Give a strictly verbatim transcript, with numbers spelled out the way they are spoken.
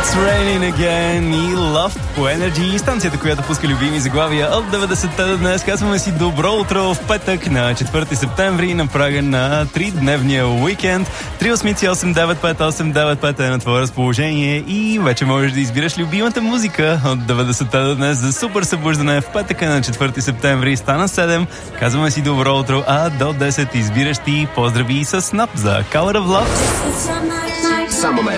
It's Raining Again и Love по Energy, станцията, която пуска любими заглавия от деветдесетте до днес. Казваме си добро утро в петък на четвърти септември на прага на тридневния уикенд. три осмици осем девет пет осем девет пет е на твое разположение и вече можеш да избираш любимата музика от деветдесетте до днес за супер събуждане в петъка на четвърти септември. Стана седем. Казваме си добро утро, а до десет избираш ти поздрави с Snap за Color of Love.